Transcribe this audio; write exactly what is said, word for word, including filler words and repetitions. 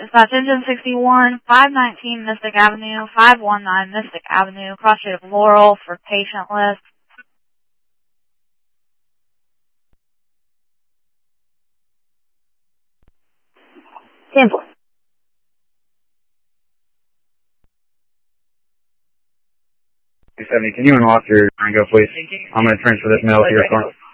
Dispatch engine sixty-one, five nineteen Mystic Avenue, five one nine Mystic Avenue, cross street of Laurel for patient list. Cancel. two seventy, can you unlock your Rango, please? I'm going to transfer this mail to your car.